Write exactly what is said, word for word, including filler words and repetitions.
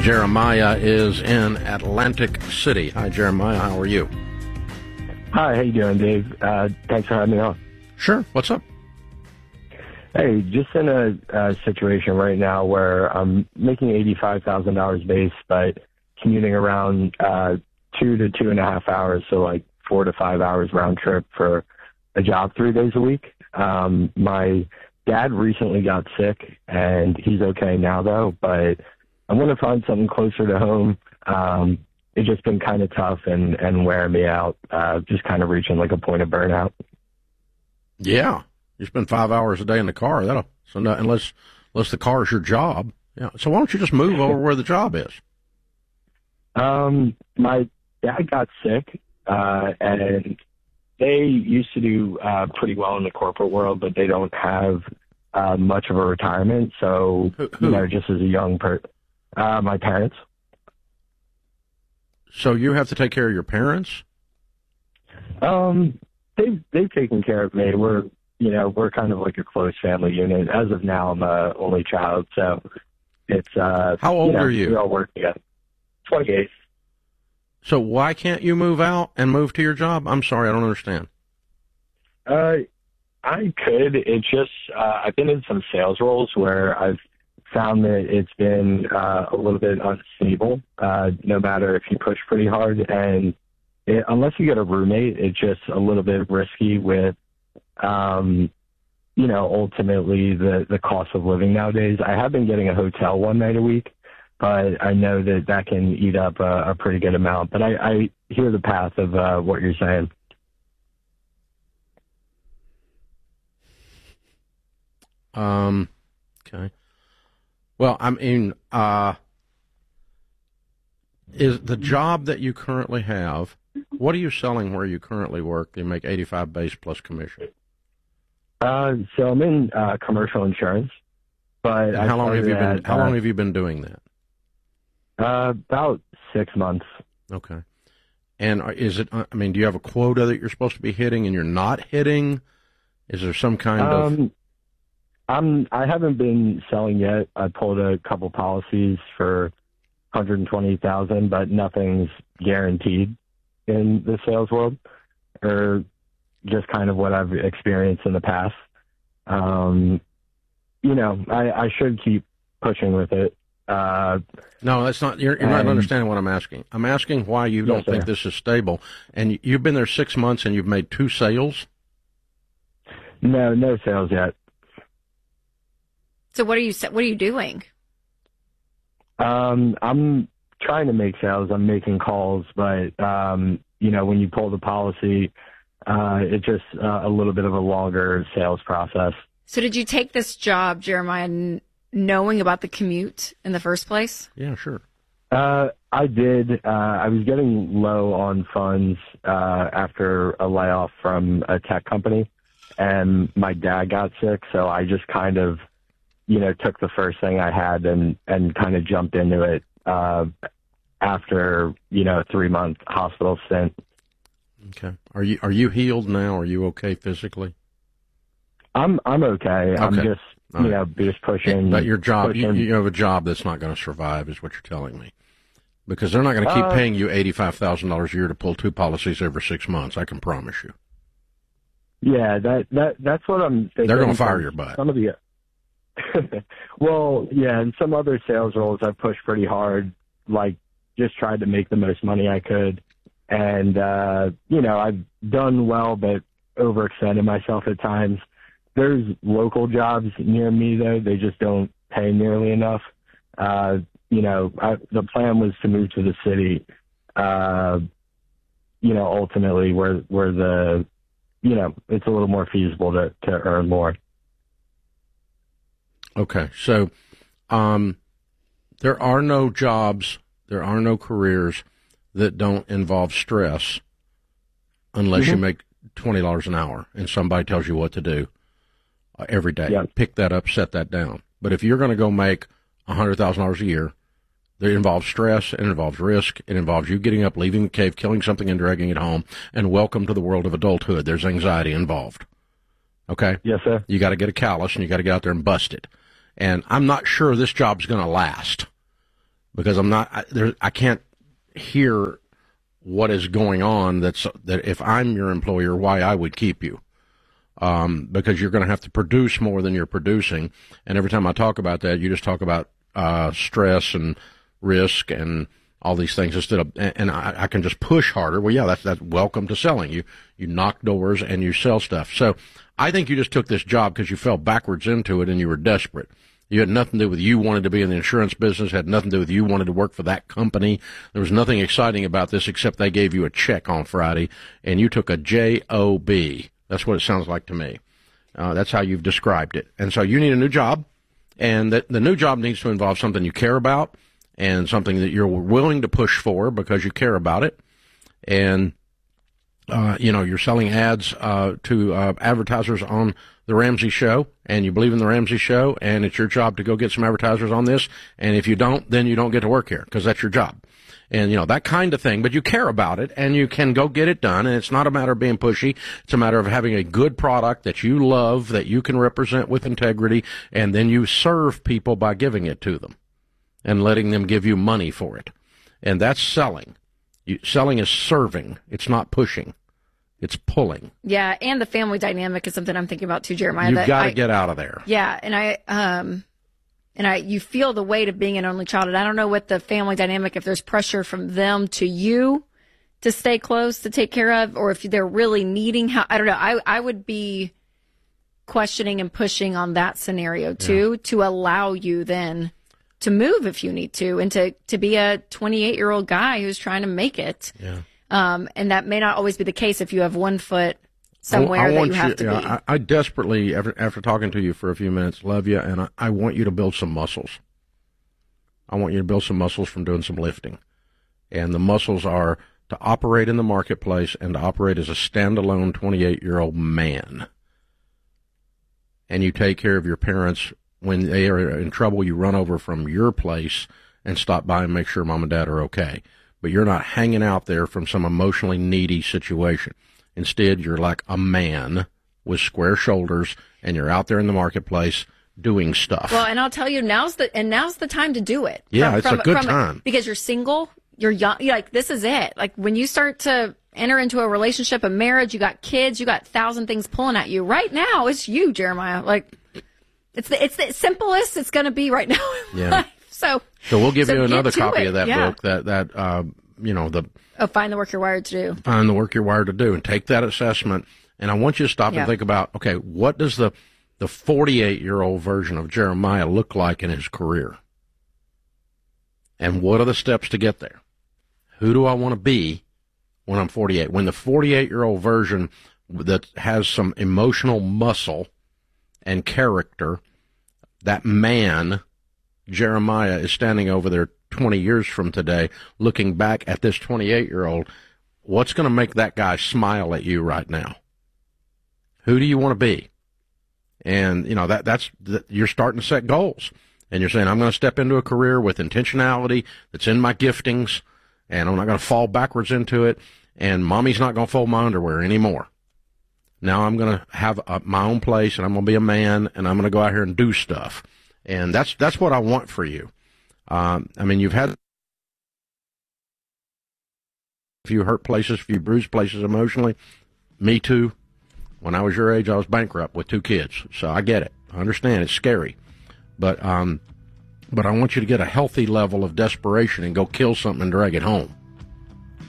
Jeremiah is in Atlantic City. Hi, Jeremiah. How are you? Hi, how you doing, Dave? Uh, thanks for having me on. Sure. What's up? Hey, just in a, a situation right now where I'm making eighty-five thousand dollars base, but commuting around uh, two to two and a half hours, so like four to five hours round trip for a job three days a week. Um, my dad recently got sick, and he's okay now, though, but I want to find something closer to home. Um, it's just been kind of tough and, and wearing me out, uh, just kind of reaching like a point of burnout. Yeah. You spend five hours a day in the car. That'll, so no, unless, unless the car is your job. Yeah. So why don't you just move over where the job is? Um, my dad got sick, uh, and they used to do, uh, pretty well in the corporate world, but they don't have, uh, much of a retirement. So, who, who? you know, just as a young person. Uh, my parents. So you have to take care of your parents? Um, they've they've taken care of me. We're you know we're kind of like a close family unit. As of now, I'm a only child, so it's uh. How old you know, are you? We all work together. twenty-eight. So why can't you move out and move to your job? I'm sorry, I don't understand. Uh, I could. It's just uh, I've been in some sales roles where I've found that it's been uh, a little bit unstable, uh, no matter if you push pretty hard. And it, unless you get a roommate, it's just a little bit risky with, um, you know, ultimately the, the cost of living nowadays. I have been getting a hotel one night a week, but I know that that can eat up a, a pretty good amount. But I, I hear the path of uh, what you're saying. Um, okay. Well, I mean, uh, is the job that you currently have, what are you selling where you currently work? You make eighty-five base plus commission. Uh, so I'm in uh, commercial insurance, but And how long have you been? at, How uh, long have you been doing that? Uh, about six months. Okay. And are- is it? I mean, do you have a quota that you're supposed to be hitting and you're not hitting? Is there some kind of? Um, I'm I haven't been selling yet. I pulled a couple policies for one hundred twenty thousand, but nothing's guaranteed in the sales world, or just kind of what I've experienced in the past. Um, you know, I, I should keep pushing with it. Uh, No, that's not. You're, you're not and- understanding what I'm asking. I'm asking why you don't Yes, think sir. this is stable. And you- you've been there six months and you've made two sales. no, no sales yet. So what are you what are you doing? Um, I'm trying to make sales. I'm making calls, but um, you know, when you pull the policy, uh, it's just uh, a little bit of a longer sales process. So did you take this job, Jeremiah, n- knowing about the commute in the first place? Yeah, sure. Uh, I did. Uh, I was getting low on funds uh, after a layoff from a tech company, and my dad got sick, so I just kind of, you know, took the first thing I had and, and kind of jumped into it uh, after, you know, a three-month hospital stint. Okay. Are you are you healed now? Are you okay physically? I'm I'm okay. I'm Okay. just, All you right. know, just pushing. But your job, you, pushing. you have a job that's not going to survive, is what you're telling me. Because they're not going to keep Uh, paying you eighty-five thousand dollars a year to pull two policies every six months. I can promise you. Yeah, that, that that's what I'm thinking. They're going to fire your butt. Some of the, well, yeah, and some other sales roles I've pushed pretty hard, like just tried to make the most money I could. And, uh, you know, I've done well, but overextended myself at times. There's local jobs near me, though. They just don't pay nearly enough. Uh, you know, I, the plan was to move to the city, uh, you know, ultimately where, where the, you know, it's a little more feasible to, to earn more. Okay. So um, there are no jobs, there are no careers that don't involve stress unless Mm-hmm. you make twenty dollars an hour and somebody tells you what to do uh, every day. Yeah. Pick that up, set that down. But if you're going to go make one hundred thousand dollars a year, that involves stress, it involves risk, it involves you getting up, leaving the cave, killing something and dragging it home, and welcome to the world of adulthood. There's anxiety involved. Okay? Yes, sir. You got to get a callus and you got to get out there and bust it. And I'm not sure this job's going to last because I'm not, I, there, I can't hear what is going on that's, that if I'm your employer, why I would keep you. Um, because you're going to have to produce more than you're producing. And every time I talk about that, you just talk about, uh, stress and risk and all these things instead of, and I, I can just push harder. Well, yeah, that's, that's welcome to selling. You, you knock doors and you sell stuff. So I think you just took this job because you fell backwards into it and you were desperate. You had nothing to do with you wanted to be in the insurance business, had nothing to do with you wanted to work for that company. There was nothing exciting about this except they gave you a check on Friday and you took a J O B. That's what it sounds like to me. Uh, that's how you've described it. And so you need a new job, and that the new job needs to involve something you care about and something that you're willing to push for because you care about it. And, uh, you know, you're selling ads uh, to uh, advertisers on the Ramsey Show, and you believe in the Ramsey Show, and it's your job to go get some advertisers on this. And if you don't, then you don't get to work here because that's your job. And, you know, that kind of thing, but you care about it and you can go get it done. And it's not a matter of being pushy. It's a matter of having a good product that you love, that you can represent with integrity. And then you serve people by giving it to them and letting them give you money for it. And that's selling. You, selling is serving. It's not pushing. It's pulling. Yeah. And the family dynamic is something I'm thinking about too, Jeremiah. You've got to get out of there. Yeah. And I, um, And I, you feel the weight of being an only child. And I don't know what the family dynamic, if there's pressure from them to you to stay close, to take care of, or if they're really needing how, I don't know. I, I would be questioning and pushing on that scenario too, yeah. to allow you then to move if you need to, and to, to be a twenty-eight year old guy who's trying to make it. Yeah. Um, and that may not always be the case if you have one foot somewhere I, I that you have you, to yeah, be. I, I desperately, after, after talking to you for a few minutes, love you, and I, I want you to build some muscles. I want you to build some muscles from doing some lifting. And the muscles are to operate in the marketplace and to operate as a standalone twenty-eight-year-old man. And you take care of your parents. When they are in trouble, you run over from your place and stop by and make sure mom and dad are okay. But you're not hanging out there from some emotionally needy situation. Instead, you're like a man with square shoulders, and you're out there in the marketplace doing stuff. Well, and I'll tell you, now's the and now's the time to do it. Yeah, from, it's from, a good from, time. Because you're single, you're young, you're like, this is it. Like, when you start to enter into a relationship, a marriage, you got kids, you got a thousand things pulling at you. Right now, it's you, Jeremiah. Like, it's the, it's the simplest it's going to be right now in yeah. life. So, so we'll give so you another copy it. of that yeah. book, that, that uh, you know, the... Oh, Find the Work You're Wired to Do. Find the Work You're Wired to Do, and take that assessment. And I want you to stop yeah. and think about, okay, what does the the forty-eight-year-old version of Jeremiah look like in his career? And what are the steps to get there? Who do I want to be when I'm forty-eight? When the forty-eight-year-old version that has some emotional muscle and character, that man, Jeremiah, is standing over there twenty years from today, looking back at this twenty-eight-year-old, what's going to make that guy smile at you right now? Who do you want to be? And, you know, that that's that you're starting to set goals. And you're saying, I'm going to step into a career with intentionality that's in my giftings, and I'm not going to fall backwards into it, and mommy's not going to fold my underwear anymore. Now I'm going to have a, my own place, and I'm going to be a man, and I'm going to go out here and do stuff. And that's that's what I want for you. Um, I mean, you've had a few hurt places, a few bruised places emotionally. Me too. When I was your age, I was bankrupt with two kids. So I get it. I understand. It's scary. But um, but I want you to get a healthy level of desperation and go kill something and drag it home.